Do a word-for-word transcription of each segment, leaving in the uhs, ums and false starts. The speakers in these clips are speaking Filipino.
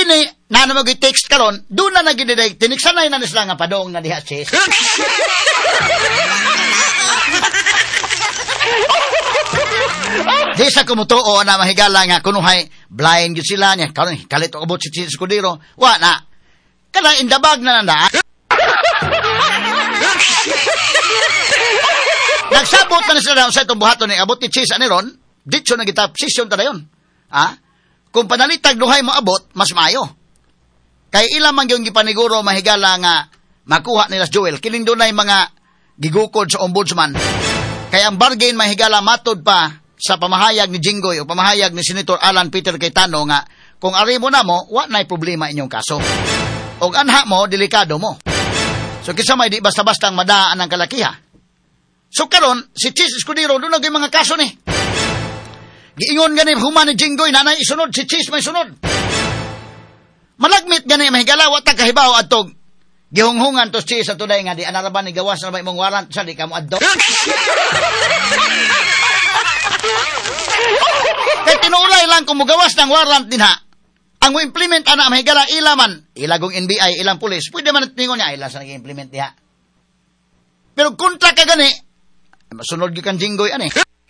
kini na na mag-text karon, doon na nagididay tiniksanay na nisla nga padong na diha sis. Di sa kumutuo na mahigala nga kunuhay blind gyud sila niya karon kalit og abot si Sis Escudero. Wa na. Kana indabag na nanda. Nagsabot na sila sa itong buhaton ni abot ni Sis Aniron, ditso na kita position ta dayon. Ha? Kung panalitag duhay mo abot, mas maayo. Kay ilang man yung gipaniguro mahigala nga makuha nila Joel, kining dunay mga gigukod sa ombudsman. Kaya ang bargain mahigala matod pa sa pamahayag ni Jinggoy o pamahayag ni Senator Alan Peter Cayetano nga kung ari mo na mo, wa na'y problema inyong kaso. O anha mo, delikado mo. So kisa may di basta-basta ang madaan ng kalakiha. So karon si Sis Escudero doon naging mga kaso ni. Giingon gani human ni Jinggoy nanay isunod si Sis may sunod. Malagmit gani mahigala wa ta kahibaw adtog gihunghungan to Sis sa tuday nga di anaraban ni gawas na may imong warrant sa di ka mo adto. Kaya tinuulay lang kung mugawas ng warrant din ha. Ang mo implement ana mahigala ilaman ilagong N B I ilang pulis pwede man tingon niya ila sa nag-implement diha. Pero kontra ka gani masunod gyud kan Jinggoy ani.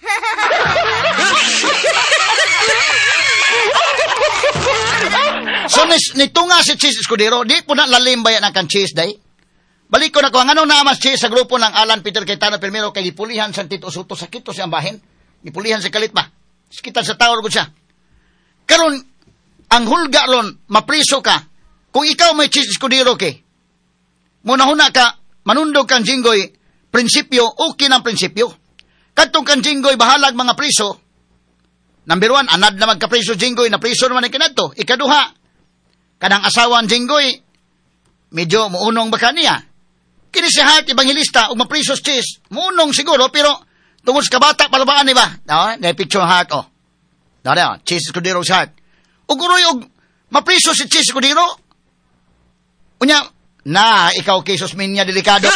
So nitunga si Sis Escudero di po na lalim bayan ang kan Sis day. Balik ko na ko ang anong naamas Sis sa grupo ng Alan Peter Cayetano primero kay gipulihan sa Tito Soto sakito siyang bahin. Gipulihan sa kalit ba? Kita sa tower ko siya. Karon ang hulga ron, mapriso ka. Kung ikaw may Sis Escudero ke, munahuna ka, manundog kang Jinggoy, prinsipyo, okay ng prinsipyo. Katong kang Jinggoy, bahalag mga priso. Number one, anad na magka-priso Jinggoy, na priso naman ang kinato. Ikaduha, kanang asawan Jinggoy, medyo muunong baka niya. Kini si Hart, Evangelista, o mapriso Sis, muunong siguro, pero tungkol sa kabata, palabaan, di ba? No, na picture Hart, oh. No, no, Sis Escudero si Hart. Uguroy, og mapriso si Sis Escudero. Unya, na, ikaw kisos minya delikado.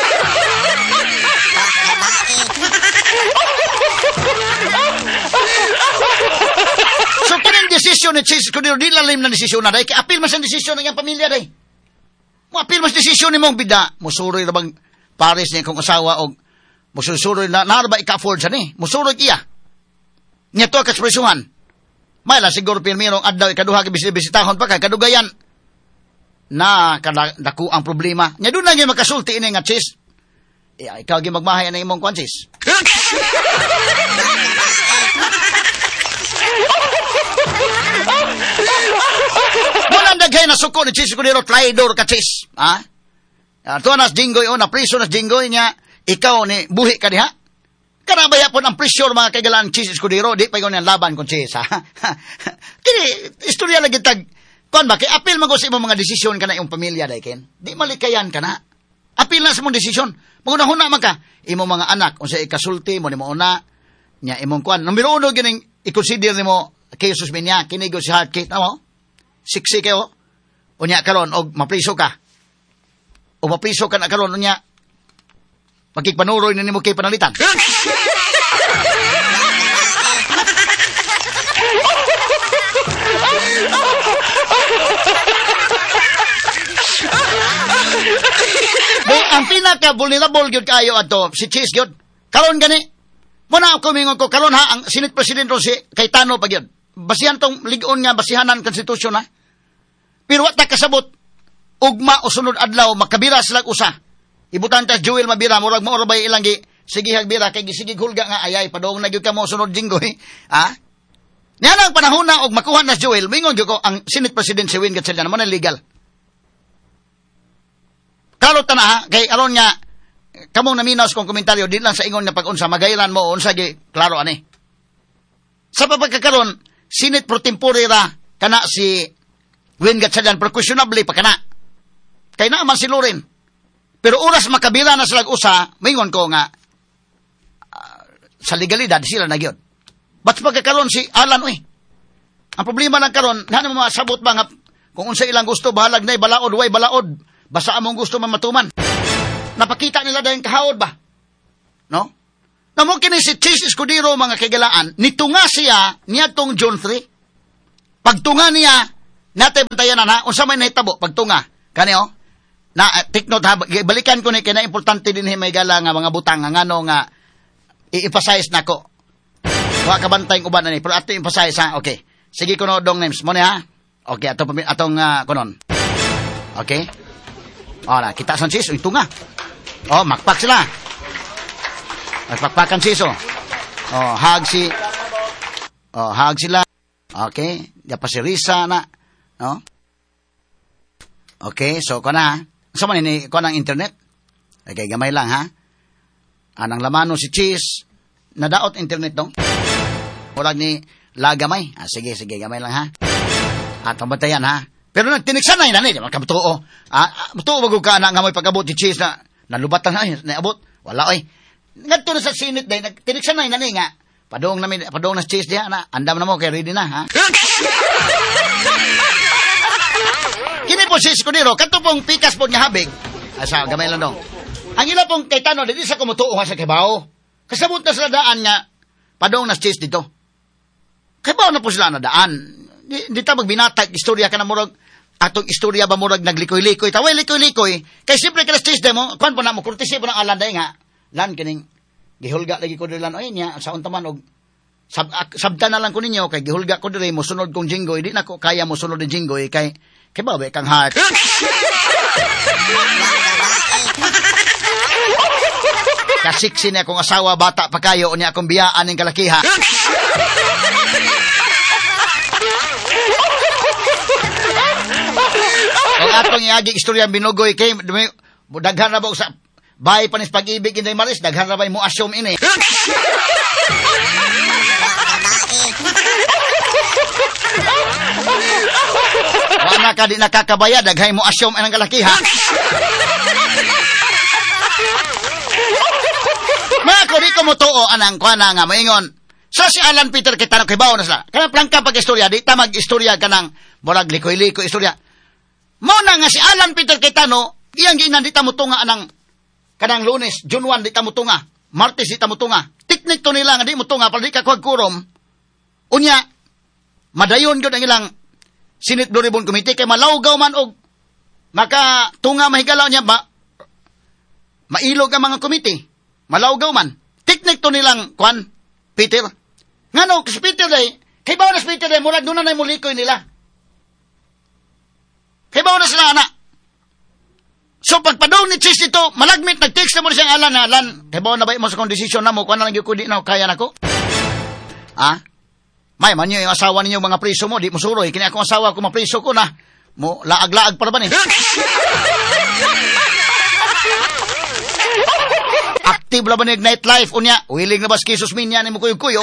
So, kining desisyon ni Sis Escudero, di lalim na desisyon na, day. Kaya apil mas ang desisyon ng iyang pamilya, day. Mo apil mas desisyon ni mong bida. Musuroy na bang pares niya kong asawa, o musuroy na, naraba ika-afford siya ni. Musuroy iya. Niya to kasprisuhan. May la siguro pirmirong adlaw ikaduha ka bisitahon pa kay kadugayan na kadaku ang problema. Nya doon na gyud makasulti ini nga Sis. Eh, ikaw gyud magmahay na imong kwan Sis. Wala daghay na suko ni Sis Escudero traidor ka Sis. Ha? Ato nas Jinggoy o na priso nas Jinggoy nya ikaw ni buhi ka diha. Karabaya po ang pressure mga kaigalaan Sis Escudero, di pa yun yung laban kung Sis, ha? Kini, istorya lagi tag, kuan ba, kaya apil mo sa imong mga desisyon ka na yung pamilya, daikin? Di malikayan ka na. Apil na sa mong desisyon. Maguna-huna man ka, imong mga anak, kung sa ikasulti mo, ni mo una, niya imong kuan. Numero uno, gining, i-consider ni mo, kayo susmin niya, kinigo si Hard Kate, no? Siksi kayo, o niya karon o mapriso ka. O mapriso ka na karon o niya, magkikpanuroy na ni mo kay panalitan. May ang pinaka vulnerable gyud kayo ato si Sis gyud. Karon gani. Muna ako mingon ko karon ha ang Senate President si Cayetano pa gyud. Basihan tong ligon nga basihanan konstitusyon ha. Pero wa ta kasabot ugma o sunod adlaw makabira sila usa. Ibutan ta Joel mabira murag mo bay ilang gi sige hagbira kay gisige hulga nga ayay padong na gyud ka mo sunod Jinggoy. Ha? Niya lang panahon na og makuha na Joel mingon gyud ko ang Senate President si Win Gatchalian mo na legal. Kalot ta na ha kay aron nga kamong naminaws kong komentaryo di lang sa ingon nga pag-unsa magayran mo unsa gi klaro ani. Sa pagkakaron Senate pro tempore ra kana si Win Gatchalian pero questionable pa kana. Kay na man si Loren. Pero oras makabila na sila usa, mingon ko nga, uh, sa legalidad sila na gyud. Ba't pagkakaroon si Alan, uy? Ang problema lang karon, nga naman masabot ba nga, kung unsa ilang gusto, bahalag na balaod, way balaod, basta among gusto mamatuman. Napakita nila dahil kahawod ba? No? Namo kini si Sis Escudero, mga kagalaan, nitunga siya, niya tong John three. Pagtunga niya, Natay bantayan na, unsa may nahitabo pagtunga. Kani oh. Na uh, take note ha, balikan ko ni kay na importante din may gala nga mga butang nga ngano nga i-emphasize nako. Wa ka bantay uban ani, pero ato emphasize ha. Okay. Sige kuno dong names mo ni ha. Okay, ato atong uh, kunon. Okay? Ora, kita san sis, tunga. Oh, makpak sila. Magpakpakan sis oh. Oh, hag si Oh, hag sila. Okay, ya pa si Risa na. No? Okay, so kana. Sa man ni ko ng internet. Okay, gamay lang ha. Anang lamano si Cheese nadaot internet dong. Murag ni lagamay. Ah, sige, sige, gamay lang ha. At pamatayan ha. Pero nagtiniksan na yun, di ba? Kabutuo. Ah, butuo bago ka na nga may pag-abot si Cheese na nalubatan na yun, naabot. Wala oy. Ngadto na sa sinit day, nagtiniksan na yun, nga. Padong na, padong na Cheese diha na. Andam na mo, kay ready na ha. Kini po sis ko niro, kanto pong pikas po niya habig. Asa, gamay lang dong. Ang ila pong kay Tano, dili sa kumutuo ha sa Kibaw. Kasabot na sila daan nga, padong na Cheese dito. Kibaw na po sila na daan. Di, di ta magbinatag, istorya ka na murag, atong istorya ba murag naglikoy-likoy. Taway likoy-likoy. Kay simple ka na Cheese demo, kwan po na mo, kurtisi po ng alanday nga. Lan kining, gihulga lagi ko dilan, oy niya, sa untaman og, sab, sabta na lang ko ninyo, kay gihulga ko dire, mo sunod kong jinggoy, di na ko kaya mo sunod ng jinggoy, kay, kay babe kang heart. Kasiksi niya akong asawa, bata pa kayo, niya akong biyaan ng kalakiha. Ang atong iagig istorya binugoy, kay, daghan na ba sa, bahay panis pag-ibig, hindi malis, daghan na ba mo assume ini. Wala ka di nakakabaya, daghay mo assume anang kalakiha. Mga ko, di ko mo tuo anang kwa na nga maingon. So si Alan Peter kita na kibaw na sila. Kaya plangka pag-istorya, di ta mag-istorya ka ng murag likoy-likoy istorya. Muna nga si Alan Peter Cayetano, iyang ginan di ta mo tunga anang kanang Lunes, June first di ta mo tunga, Martes di ta mo tunga. Tiknik to nila nga di mo tunga, para di ka kuwag-kurom. Unya, madayon gyud ang ilang Senate Blue Ribbon Committee, kay malawgaw man og maka tunga mahigalaw niya ba, mailog ang mga committee. Malawgaw man. Tiknik to nilang, kwan, Peter. Nga no, si Peter day, kay bawa na si Peter day, murag doon na mulikoy nila. Kay bawa na sila, anak. So, pagpadaw ni Cheese dito, malagmit, nag-text na mo siyang Alan, na Alan, kay bawa na ba mo sa kondisisyon na mo, kung na lang yung kudi na, kaya na ko? Ha? May, man yung asawa ninyo mga priso mo, di mo suroy, kini akong asawa ko, mapriso ko na, mo, laag-laag para ba ni? Active la ba ni nightlife, unya, willing na ba skisos minya ni mo kuyog-kuyog?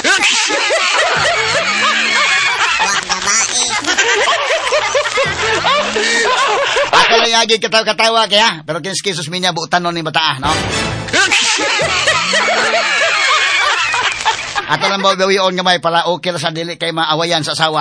Ako lang yagi katawa-katawa kaya, pero kinskisos minya buutan nun ni bataah, no? Ato lang ba bawion nga may para okay na sa dili kay maawayan sa asawa.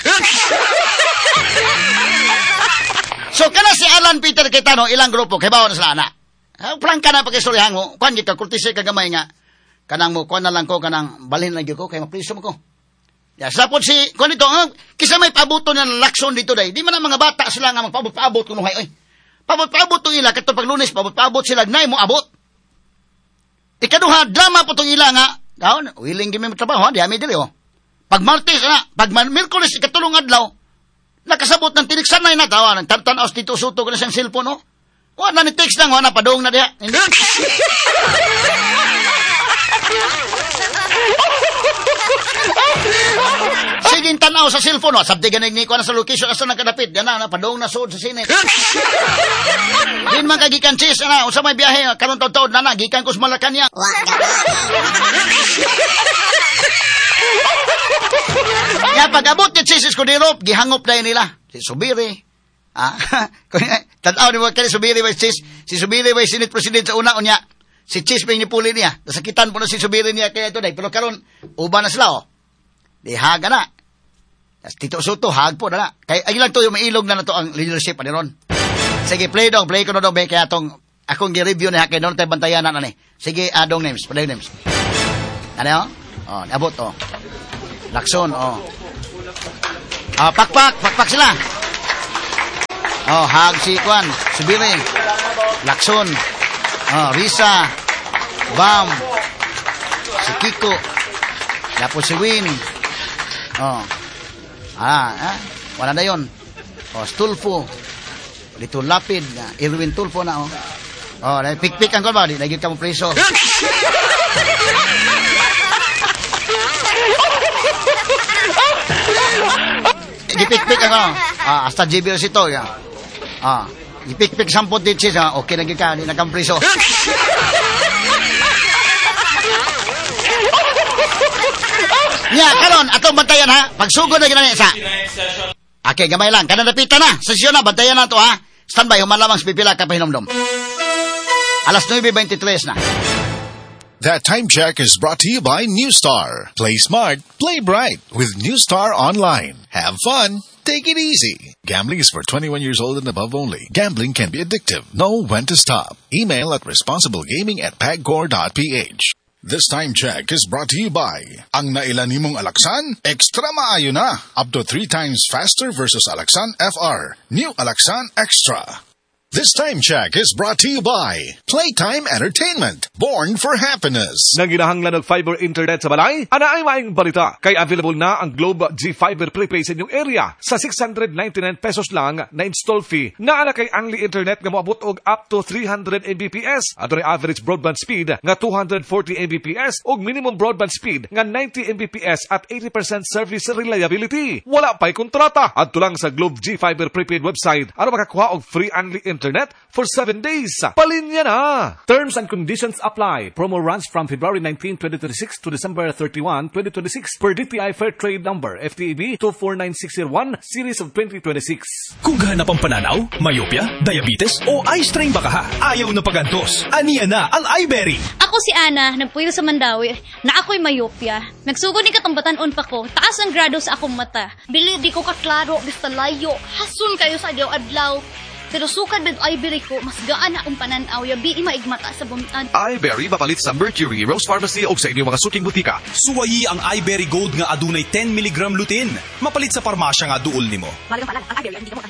So, kana si Alan Peter Cayetano, ilang grupo, kay bawon na sila na. Uh, Plangka na pag-istoryahan mo, kwan ka, kurtisi kagamay nga, kanang mo, kwan na lang ko, kanang balhin lang ko, kay mapriso mo ko. Ya, sapot si, kwan dito, uh, kisa may pabuto na lakson dito day, di man ang mga bata sila nga magpabot-pabot kung hay, oy. Pabot-pabot to ila, kato pag Lunes, pabot-pabot sila, nay mo abot. Ikaduha, drama po tong ila nga, daon, willing gimi mo trabaho, di ami dili, oh. Pag Martes, na, pag Merkulis, ikatulong adlaw, nakasabot ng tiniksan na inatawa, ng tartanaos dito, suto ko na siyang cellphone, oh. Wala ni text lang, wala padong na diha. Hindi. Sige, tanaw sa cellphone, oh. Sabdi ganig ni ko na sa location, asa nakadapit, gana na, padong na suod sa sine. Din man kagikan sis, na, usa may biyahe, karon taon-taon na na, gikan ko sa Malacanang. Ya, pag-abot ni sis ko dirop, gihangop na nila. Si Subiri. Ah, tanaw ni mo kani Subiri ba sis? Si Subiri ba Senate President sa una unya. Si Cheese pa ni puli niya. Nasakitan po na si Subiri niya kaya ito day. Pero karon uban na sila oh. Di haga na. Tito Soto hag po na na. Kay agilan to yung mailog na na to ang leadership ani ron. Sige, play dong, play ko no dong be kaya tong akong gi-review ni hakay don tay bantayanan ani. Sige, adong names, play names. Ano? Oh, abot oh. Lakson oh. Ah, pakpak, pakpak sila. Oh, hag si Kwan, Subiri, Lakson, oh, Risa, Bam, si Kiko, tapos si Win. Oh. Ah, ah, wala na yun. Oh, Stulfo, Lito Lapid, uh, Irwin Tulfo na, oh. Oh, pikpik ang ko ba? Di lagi ka mo preso. Gipikpik ako. Ah, hasta J B R ito, ya. Ah, gipikpik sampot dit siya. Okay lagi ka, di na kang preso. Nya, karon atong bantayan ha. Pagsugod na ginani sa. Okay, gamay lang. Kana napitan na. Sesyon na bantayan na to ha. Standby human lamang sa pipila ka pahinomdom. Alas nueve veintitrés na. That time check is brought to you by New Star. Play smart, play bright with New Star Online. Have fun, take it easy. Gambling is for twenty-one years old and above only. Gambling can be addictive. Know when to stop. Email at responsiblegaming at pagcor dot p h. This time check is brought to you by ang nailan nimong Alaksan, extra maayo na. Up to three times faster versus Alaksan F R. New Alaksan Extra. This time check is brought to you by Playtime Entertainment, born for happiness. Nang ginahanglan ng fiber internet sa balay, ana ay maayong balita. Kay available na ang Globe G Fiber Prepaid sa inyong area sa six hundred ninety-nine pesos lang na install fee. Naana kay Angli Internet nga moabot og up to three hundred megabits at average broadband speed nga two hundred forty megabits og minimum broadband speed nga ninety megabits at eighty percent service reliability. Wala pa'y kontrata. Adto lang sa Globe G Fiber Prepaid website aron makakuha og free Angli Internet for seven days. Palinya na! Terms and conditions apply. Promo runs from February nineteenth, twenty twenty-six to December thirty-first, twenty twenty-six per D T I Fair Trade Number F T E B two four nine six zero one Series of twenty twenty-six. Kung gahanap ang pananaw, myopia, diabetes o eye strain baka ha, ayaw na pagantos. Aniya na ang iBerry. Ako si Ana, nagpuyo sa Mandawi, na ako'y myopia. Nagsugod ni katambatan-on pa ko, taas ang grado sa akong mata. Bili di ko kaklaro, basta layo, hasun kayo sa adlaw-adlaw. Pero sukad med iBerry ko, mas gaan na akong pananaw, yabi maigmata sa bumitan. iBerry mapalit sa Mercury, Rose Pharmacy o sa inyong mga suking butika. Suwayi ang iBerry Gold nga adunay ten milligram lutein. Mapalit sa parmasya nga duol nimo.